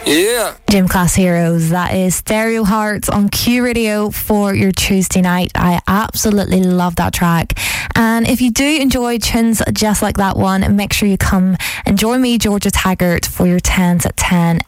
Yeah. Gym Class Heroes, that is Stereo Hearts on Q Radio for your Tuesday night. I absolutely love that track. And if you do enjoy tunes just like that one, make sure you come and join me, Georgia Taggart, for your 10s at 10